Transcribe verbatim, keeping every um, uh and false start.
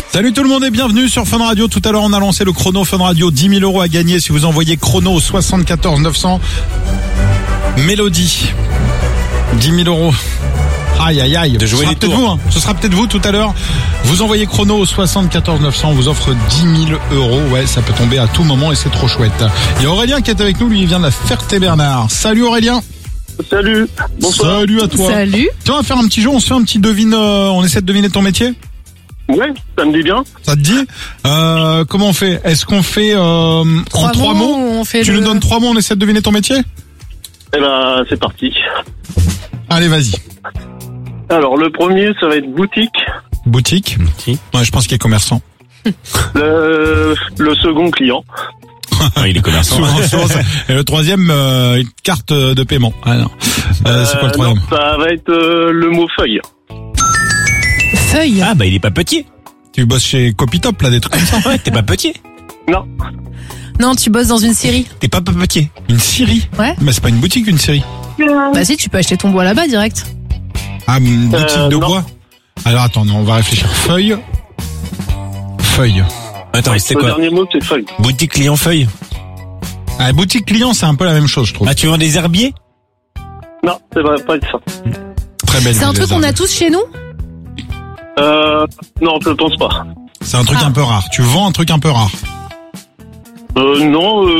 Salut tout le monde et bienvenue sur Fun Radio. Tout à l'heure, on a lancé le chrono Fun Radio. dix mille euros à gagner si vous envoyez chrono au soixante-quatorze neuf cents. Mélodie. dix mille euros. Aïe, aïe, aïe. De jouer Ce sera les peut-être tours. vous, hein. Ce sera peut-être vous tout à l'heure. Vous envoyez chrono au soixante-quatorze neuf cents. On vous offre dix mille euros. Ouais, ça peut tomber à tout moment et c'est trop chouette. Il y a Aurélien qui est avec nous. Lui, il vient de la Ferté-Bernard. Salut Aurélien. Salut, bonsoir. Salut à toi. Salut. Tiens, on va faire un petit jeu. On se fait un petit devine. Euh, on essaie de deviner ton métier. Ouais, ça me dit bien. Ça te dit euh, Comment on fait? Est-ce qu'on fait euh, en trois mots, on fait Tu le... nous donnes trois mots, on essaie de deviner ton métier. Eh ben, c'est parti. Allez, vas-y. Alors, le premier, ça va être boutique. Boutique. Ouais, je pense qu'il est commerçant. Le, le second, client. Ah, il est commerçant. Souvent, souvent, ça- Et le troisième, euh, une carte de paiement. Ah, non. Euh, c'est quoi le Euh, troisième? non, ça va être euh, le mot feuille. Feuille. Ah, bah, il est pas petit. Tu bosses chez Copytop, là, des trucs comme ça. Ouais, t'es pas petit. Non, Non, tu bosses dans une série. T'es pas pas petit. Une scierie. Ouais. Mais c'est pas une boutique, une scierie. Bah si, tu peux acheter ton bois là-bas direct. Ah, une boutique Euh, de non. bois. Alors attends, non, on va réfléchir. Feuille. Feuille. Attends, c'est le quoi? dernier mot, c'est feuille. Boutique client feuille. Ah, boutique client, c'est un peu la même chose, je trouve. Ah, tu vends des herbiers? Non, ça va pas être ça. Très belle. C'est un idée, truc ça. qu'on a tous chez nous. Euh, non, je pense pas. C'est un truc Ah. un peu rare. Tu vends un truc un peu rare. Euh, non, euh,